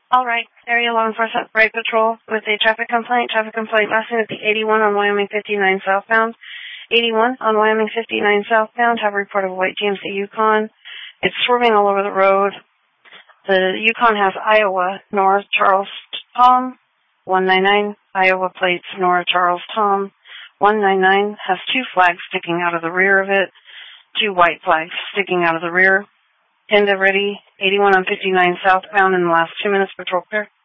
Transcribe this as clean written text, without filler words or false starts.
All right, area law enforcement brake patrol with a traffic complaint. Traffic complaint last name at the 81 on Wyoming 59 southbound. 81 on Wyoming 59 southbound have a report of a white GMC Yukon. It's swerving all over the road. The Yukon has Iowa, North Charles Tom, 199, Iowa plates, North Charles Tom. 199 has two flags sticking out of the rear of it, two white flags sticking out of the rear. Penda ready, 81 on 59 southbound in the last 2 minutes, patrol clear.